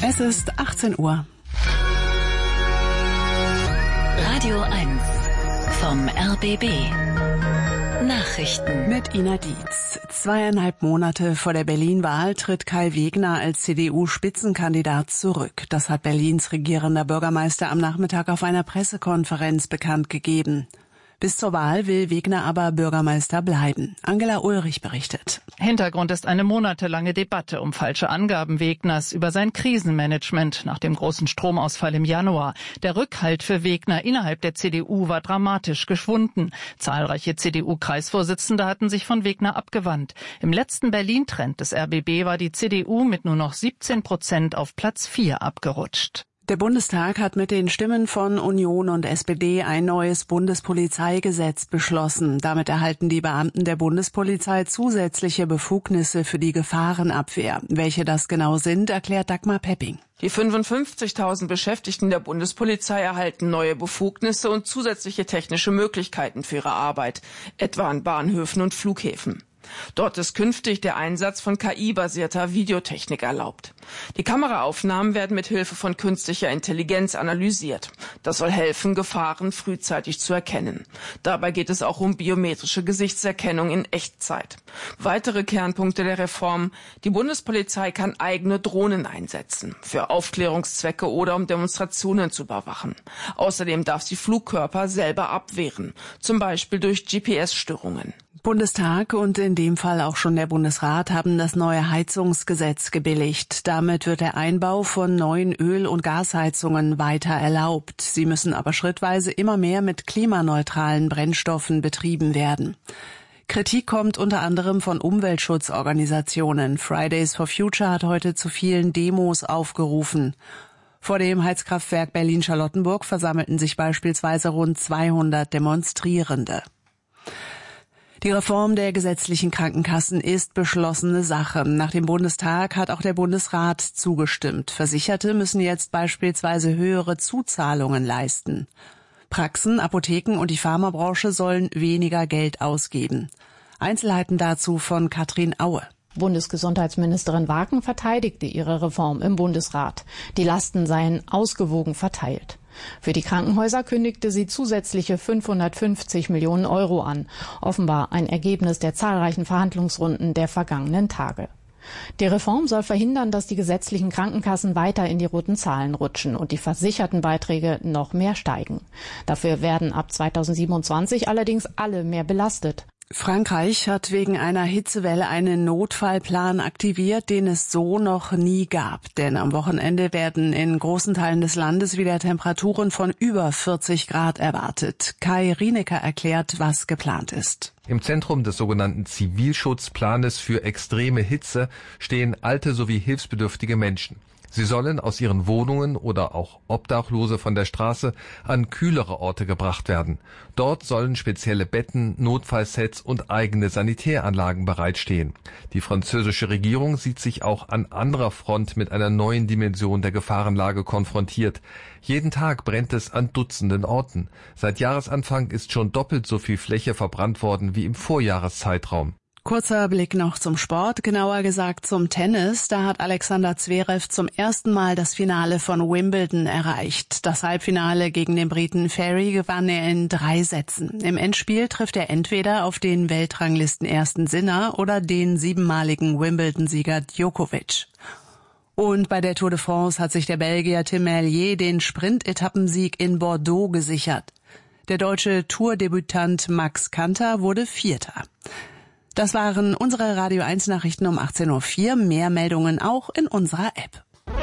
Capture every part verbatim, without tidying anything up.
Es ist achtzehn Uhr. Radio eins vom R B B. Nachrichten mit Ina Dietz. Zweieinhalb Monate vor der Berlin-Wahl tritt Kai Wegner als C D U-Spitzenkandidat zurück. Das hat Berlins regierender Bürgermeister am Nachmittag auf einer Pressekonferenz bekannt gegeben. Bis zur Wahl will Wegner aber Bürgermeister bleiben. Angela Ulrich berichtet. Hintergrund ist eine monatelange Debatte um falsche Angaben Wegners über sein Krisenmanagement nach dem großen Stromausfall im Januar. Der Rückhalt für Wegner innerhalb der C D U war dramatisch geschwunden. Zahlreiche C D U-Kreisvorsitzende hatten sich von Wegner abgewandt. Im letzten Berlin-Trend des R B B war die C D U mit nur noch siebzehn Prozent auf Platz vier abgerutscht. Der Bundestag hat mit den Stimmen von Union und S P D ein neues Bundespolizeigesetz beschlossen. Damit erhalten die Beamten der Bundespolizei zusätzliche Befugnisse für die Gefahrenabwehr. Welche das genau sind, erklärt Dagmar Pepping. Die fünfundfünfzigtausend Beschäftigten der Bundespolizei erhalten neue Befugnisse und zusätzliche technische Möglichkeiten für ihre Arbeit, etwa an Bahnhöfen und Flughäfen. Dort ist künftig der Einsatz von K I-basierter Videotechnik erlaubt. Die Kameraaufnahmen werden mit Hilfe von künstlicher Intelligenz analysiert. Das soll helfen, Gefahren frühzeitig zu erkennen. Dabei geht es auch um biometrische Gesichtserkennung in Echtzeit. Weitere Kernpunkte der Reform: Die Bundespolizei kann eigene Drohnen einsetzen, für Aufklärungszwecke oder um Demonstrationen zu überwachen. Außerdem darf sie Flugkörper selber abwehren, zum Beispiel durch G P S-Störungen. Bundestag und in dem Fall auch schon der Bundesrat haben das neue Heizungsgesetz gebilligt. Damit wird der Einbau von neuen Öl- und Gasheizungen weiter erlaubt. Sie müssen aber schrittweise immer mehr mit klimaneutralen Brennstoffen betrieben werden. Kritik kommt unter anderem von Umweltschutzorganisationen. Fridays for Future hat heute zu vielen Demos aufgerufen. Vor dem Heizkraftwerk Berlin-Charlottenburg versammelten sich beispielsweise rund zweihundert Demonstrierende. Die Reform der gesetzlichen Krankenkassen ist beschlossene Sache. Nach dem Bundestag hat auch der Bundesrat zugestimmt. Versicherte müssen jetzt beispielsweise höhere Zuzahlungen leisten. Praxen, Apotheken und die Pharmabranche sollen weniger Geld ausgeben. Einzelheiten dazu von Katrin Aue. Bundesgesundheitsministerin Waken verteidigte ihre Reform im Bundesrat. Die Lasten seien ausgewogen verteilt. Für die Krankenhäuser kündigte sie zusätzliche fünfhundertfünfzig Millionen Euro an. Offenbar ein Ergebnis der zahlreichen Verhandlungsrunden der vergangenen Tage. Die Reform soll verhindern, dass die gesetzlichen Krankenkassen weiter in die roten Zahlen rutschen und die versicherten Beiträge noch mehr steigen. Dafür werden ab zweitausendsiebenundzwanzig allerdings alle mehr belastet. Frankreich hat wegen einer Hitzewelle einen Notfallplan aktiviert, den es so noch nie gab. Denn am Wochenende werden in großen Teilen des Landes wieder Temperaturen von über vierzig Grad erwartet. Kai Rienecker erklärt, was geplant ist. Im Zentrum des sogenannten Zivilschutzplanes für extreme Hitze stehen alte sowie hilfsbedürftige Menschen. Sie sollen aus ihren Wohnungen oder auch Obdachlose von der Straße an kühlere Orte gebracht werden. Dort sollen spezielle Betten, Notfallsets und eigene Sanitäranlagen bereitstehen. Die französische Regierung sieht sich auch an anderer Front mit einer neuen Dimension der Gefahrenlage konfrontiert. Jeden Tag brennt es an Dutzenden Orten. Seit Jahresanfang ist schon doppelt so viel Fläche verbrannt worden wie im Vorjahreszeitraum. Kurzer Blick noch zum Sport, genauer gesagt zum Tennis. Da hat Alexander Zverev zum ersten Mal das Finale von Wimbledon erreicht. Das Halbfinale gegen den Briten Ferry gewann er in drei Sätzen. Im Endspiel trifft er entweder auf den Weltranglistenersten Sinner oder den siebenmaligen Wimbledon-Sieger Djokovic. Und bei der Tour de France hat sich der Belgier Tim Merlier den Sprint-Etappensieg in Bordeaux gesichert. Der deutsche Tourdebütant Max Kanter wurde Vierter. Das waren unsere Radio eins Nachrichten um achtzehn Uhr vier. Mehr Meldungen auch in unserer App.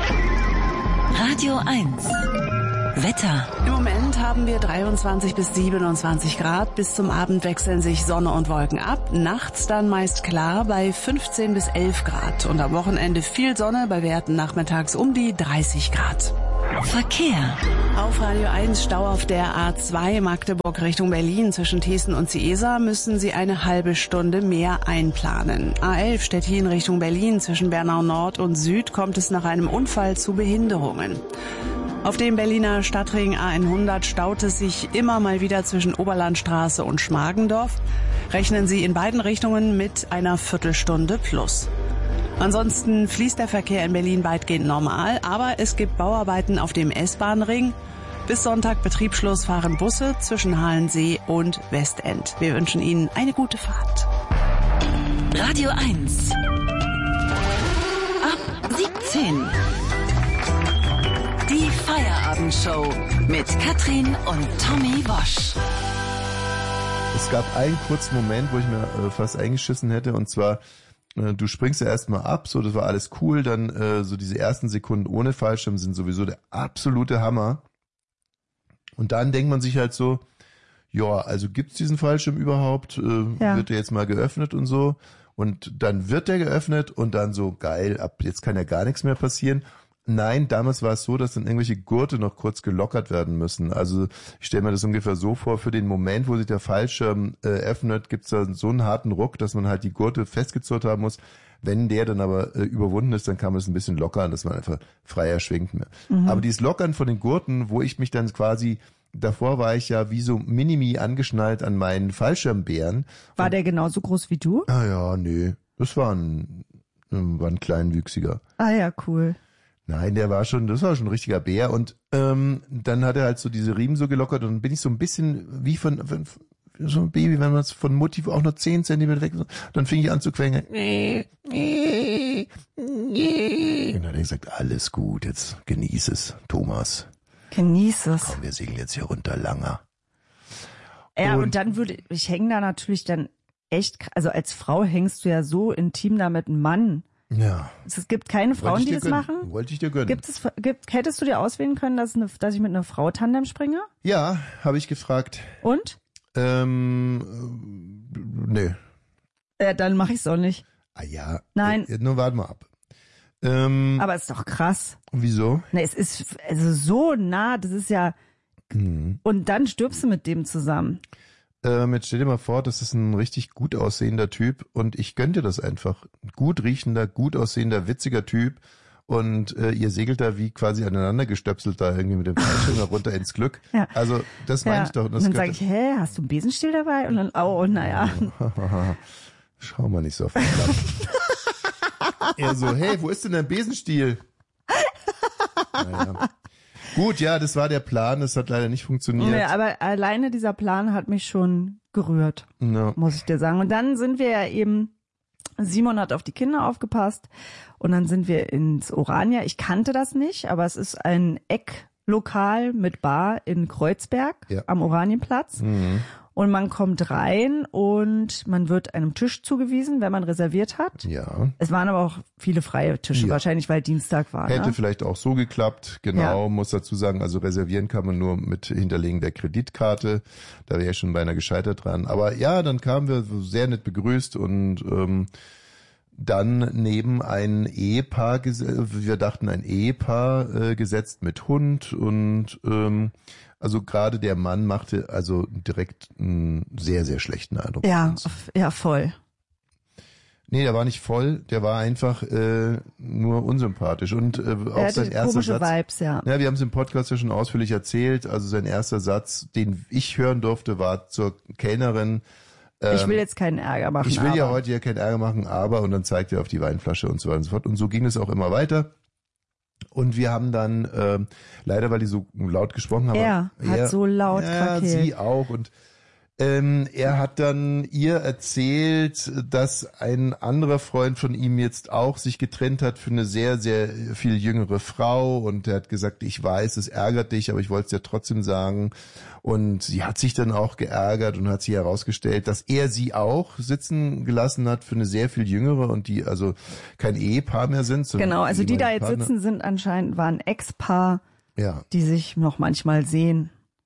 Radio eins Wetter. Im Moment haben wir dreiundzwanzig bis siebenundzwanzig Grad. Bis zum Abend wechseln sich Sonne und Wolken ab. Nachts dann meist klar bei fünfzehn bis elf Grad. Und am Wochenende viel Sonne bei Werten nachmittags um die dreißig Grad. Verkehr. Auf Radio eins Stau auf der A zwei Magdeburg Richtung Berlin zwischen Thießen und Ciesa müssen Sie eine halbe Stunde mehr einplanen. A elf Stettin Richtung Berlin zwischen Bernau Nord und Süd kommt es nach einem Unfall zu Behinderungen. Auf dem Berliner Stadtring A hundert staut es sich immer mal wieder zwischen Oberlandstraße und Schmargendorf. Rechnen Sie in beiden Richtungen mit einer Viertelstunde plus. Ansonsten fließt der Verkehr in Berlin weitgehend normal, aber es gibt Bauarbeiten auf dem S-Bahn-Ring. Bis Sonntag Betriebsschluss fahren Busse zwischen Halensee und Westend. Wir wünschen Ihnen eine gute Fahrt. Radio eins. Ab siebzehn. Die Feierabendshow mit Katrin und Tommy Wosch. Es gab einen kurzen Moment, wo ich mir äh, fast eingeschissen hätte, und zwar, äh, du springst ja erstmal ab, so, das war alles cool, dann äh, so diese ersten Sekunden ohne Fallschirm sind sowieso der absolute Hammer. Und dann denkt man sich halt so, ja, also gibt's diesen Fallschirm überhaupt? Äh, ja. Wird der jetzt mal geöffnet und so? Und dann wird der geöffnet und dann so, geil, ab jetzt kann ja gar nichts mehr passieren. Nein, damals war es so, dass dann irgendwelche Gurte noch kurz gelockert werden müssen. Also ich stelle mir das ungefähr so vor, für den Moment, wo sich der Fallschirm äh, öffnet, gibt's da so einen harten Ruck, dass man halt die Gurte festgezurrt haben muss. Wenn der dann aber äh, überwunden ist, dann kann man es ein bisschen lockern, dass man einfach freier schwingt mehr. Mhm. Aber dieses Lockern von den Gurten, wo ich mich dann quasi, davor war ich ja wie so Minimi angeschnallt an meinen Fallschirmbären. War und, der genauso groß wie du? Ah ja, nee, das war ein, war ein kleinwüchsiger. Ah ja, cool. Nein, der war schon, das war schon ein richtiger Bär, und ähm, dann hat er halt so diese Riemen so gelockert, und dann bin ich so ein bisschen wie von, von so ein Baby, wenn man es von Mutti auch nur zehn Zentimeter weg, dann fing ich an zu quengeln. Und dann hat er gesagt, alles gut, jetzt genieß es, Thomas. Genieß es. Komm, wir segeln jetzt hier runter, Langer. Ja, und, und dann würde, ich hänge da natürlich dann echt, also als Frau hängst du ja so intim da mit einem Mann. Ja. Es gibt keine Frauen, die das gönnen. machen. Wollte ich dir gönnen. Gibt es, gibt, hättest du dir auswählen können, dass, eine, dass ich mit einer Frau Tandem springe? Ja, habe ich gefragt. Und? Ähm, nee. Ja, dann mache ich es auch nicht. Ah ja. Nein. Äh, nur warte mal ab. Ähm, Aber es ist doch krass. Wieso? Ne, es ist also so nah, das ist ja. Mhm. Und dann stirbst du mit dem zusammen. Ähm, jetzt stell dir mal vor, das ist ein richtig gut aussehender Typ, und ich gönn dir das einfach. Gut riechender, gut aussehender, witziger Typ, und äh, ihr segelt da wie quasi aneinander gestöpselt da irgendwie mit dem Fallschirm runter ins Glück. Ja. Also das meine ja. ich doch. Das und dann sage ich, hä, hast du einen Besenstiel dabei? Und dann, oh, naja. Schau mal nicht so auf den Klapp. Er so, hey, wo ist denn dein Besenstiel? Naja. Gut, ja, das war der Plan, das hat leider nicht funktioniert. Ja, aber alleine dieser Plan hat mich schon gerührt, no. muss ich dir sagen. Und dann sind wir ja eben, Simon hat auf die Kinder aufgepasst, und dann sind wir ins Orania. Ich kannte das nicht, aber es ist ein Ecklokal mit Bar in Kreuzberg, ja, am Oranienplatz. Mhm. Und man kommt rein und man wird einem Tisch zugewiesen, wenn man reserviert hat. Ja. Es waren aber auch viele freie Tische, ja, wahrscheinlich weil Dienstag war. Hätte ne? vielleicht auch so geklappt, genau, ja. Muss dazu sagen, also reservieren kann man nur mit Hinterlegen der Kreditkarte. Da wäre ich schon beinahe gescheitert dran. Aber ja, dann kamen wir sehr nett begrüßt, und ähm, dann neben ein Ehepaar, wir dachten ein Ehepaar äh, gesetzt mit Hund, und ähm, also gerade der Mann machte also direkt einen sehr, sehr schlechten Eindruck. Ja, ja, voll. Nee, der war nicht voll, der war einfach äh, nur unsympathisch. Und äh, auch er sein erster komische Satz. Vibes, ja. Ja, wir haben es im Podcast ja schon ausführlich erzählt. Also sein erster Satz, den ich hören durfte, war zur Kellnerin. Ähm, ich will jetzt keinen Ärger machen. Ich will aber. ja heute ja keinen Ärger machen, aber, und dann zeigt er auf die Weinflasche und so weiter und so fort. Und so ging es auch immer weiter. Und wir haben dann, äh, leider, weil die so laut gesprochen haben. Er hat er, so laut ja, verkehrt. Sie auch. Und ähm, er hat dann ihr erzählt, dass ein anderer Freund von ihm jetzt auch sich getrennt hat für eine sehr, sehr viel jüngere Frau. Und er hat gesagt, ich weiß, es ärgert dich, aber ich wollte es dir trotzdem sagen. Und sie hat sich dann auch geärgert und hat sich herausgestellt, dass er sie auch sitzen gelassen hat für eine sehr viel jüngere, und die also kein Ehepaar mehr sind. Genau, also die da jetzt Partner. sitzen, sind anscheinend, waren Ex-Paar, ja, die sich noch manchmal sehen.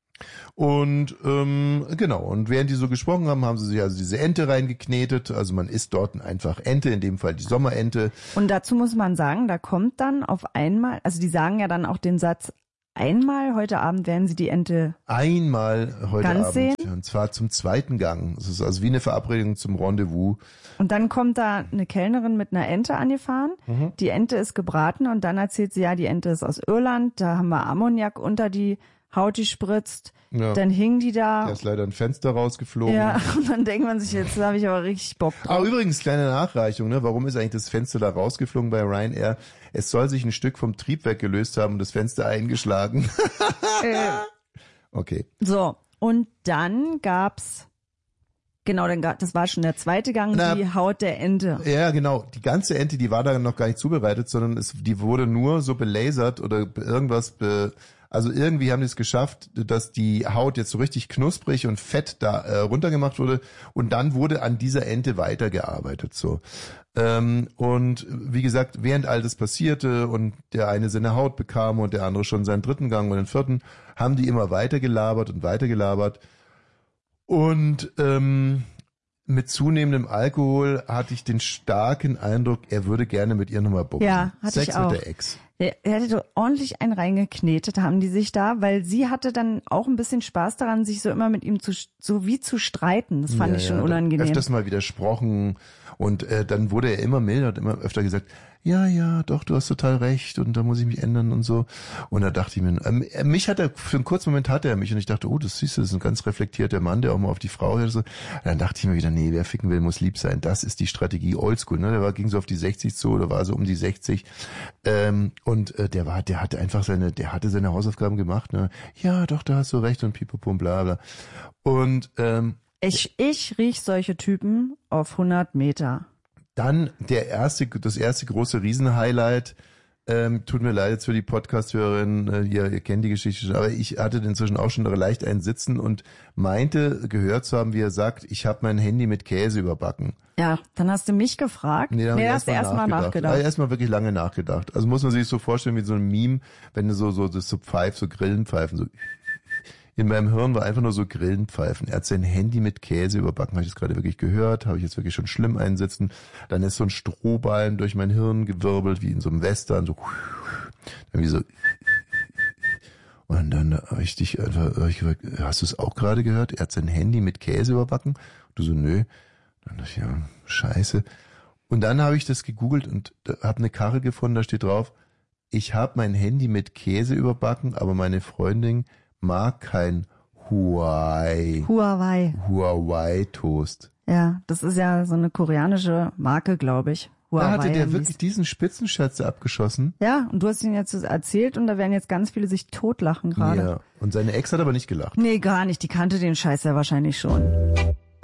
Und ähm, genau, und während die so gesprochen haben, haben sie sich also diese Ente reingeknetet. Also man isst dort einfach Ente, in dem Fall die Sommerente. Und dazu muss man sagen, da kommt dann auf einmal, also die sagen ja dann auch den Satz, einmal heute Abend werden sie die Ente Einmal heute ganz Abend. sehen. Und zwar zum zweiten Gang. Es ist also wie eine Verabredung zum Rendezvous. Und dann kommt da eine Kellnerin mit einer Ente angefahren. Mhm. Die Ente ist gebraten, und dann erzählt sie, ja, die Ente ist aus Irland. Da haben wir Ammoniak unter die Haut die spritzt, Ja. dann hing die da. Da ist leider ein Fenster rausgeflogen. Ja, und dann denkt man sich, jetzt habe ich aber richtig Bock drauf. Aber übrigens, kleine Nachreichung, ne? Warum ist eigentlich das Fenster da rausgeflogen bei Ryanair? Es soll sich ein Stück vom Triebwerk gelöst haben und das Fenster eingeschlagen. äh. Okay. So, und dann gab's, genau, dann gab, das war schon der zweite Gang, Na, die Haut der Ente. Ja, genau. Die ganze Ente, die war da noch gar nicht zubereitet, sondern es, die wurde nur so belasert oder irgendwas, be, also irgendwie haben die es geschafft, dass die Haut jetzt so richtig knusprig und fett da äh, runtergemacht wurde und dann wurde an dieser Ente weitergearbeitet, so. Ähm, und wie gesagt, während all das passierte und der eine seine Haut bekam und der andere schon seinen dritten Gang und den vierten, haben die immer weiter gelabert und weiter gelabert. Und ähm, mit zunehmendem Alkohol hatte ich den starken Eindruck, er würde gerne mit ihr nochmal bumsen. Ja, hatte Sex ich auch. mit der Ex. Er hätte so ordentlich einen reingeknetet, haben die sich da, weil sie hatte dann auch ein bisschen Spaß daran, sich so immer mit ihm zu, so wie zu streiten. Das fand Ja, ich schon ja, unangenehm. Öfters mal widersprochen und äh, dann wurde er immer milder und immer öfter gesagt, ja, ja, doch, du hast total recht und da muss ich mich ändern und so. Und da dachte ich mir, ähm, mich hat er, für einen kurzen Moment hatte er mich und ich dachte, oh, das siehst du, das ist ein ganz reflektierter Mann, der auch mal auf die Frau hört. So. Dann dachte ich mir wieder, nee, wer ficken will, muss lieb sein. Das ist die Strategie Oldschool. Ne? Der war, ging so auf die sechzig zu oder war so um die sechzig. Ähm, und äh, der war, der hatte einfach seine, der hatte seine Hausaufgaben gemacht. Ne? Ja, doch, da hast du recht und pipopum, bla bla. Und ähm, Ich, ich riech solche Typen auf hundert Meter. Dann der erste, das erste große Riesenhighlight. Ähm, tut mir leid jetzt für die Podcast-Hörerinnen, äh, ihr, ihr kennt die Geschichte schon, aber ich hatte inzwischen auch schon leicht einen Sitzen und meinte, gehört zu haben, wie er sagt, ich habe mein Handy mit Käse überbacken. Ja, dann hast du mich gefragt. Nee, nee hast du erstmal nachgedacht. nachgedacht. Also erstmal wirklich lange nachgedacht. Also muss man sich so vorstellen wie so ein Meme, wenn du so, so, das so pfeifst, so Grillenpfeifen, so. In meinem Hirn war einfach nur so Grillenpfeifen. Er hat sein Handy mit Käse überbacken. Habe ich das gerade wirklich gehört? Habe ich jetzt wirklich schon schlimm einsitzen? Dann ist so ein Strohballen durch mein Hirn gewirbelt, wie in so einem Western. So. Dann wie so. Und dann habe ich dich einfach, hab ich gefragt, hast du es auch gerade gehört? Er hat sein Handy mit Käse überbacken. Du so, nö. Dann dachte ich, ja, scheiße. Und dann habe ich das gegoogelt und habe eine Karre gefunden, da steht drauf, ich habe mein Handy mit Käse überbacken, aber meine Freundin mag kein Huawei. Huawei. Huawei Toast. Ja, das ist ja so eine koreanische Marke, glaube ich. Huawei. Da hatte der wirklich diesen Spitzenschätze abgeschossen. Ja, und du hast ihn jetzt erzählt und da werden jetzt ganz viele sich totlachen gerade. Ja, und seine Ex hat aber nicht gelacht. Nee, gar nicht. Die kannte den Scheiß ja wahrscheinlich schon.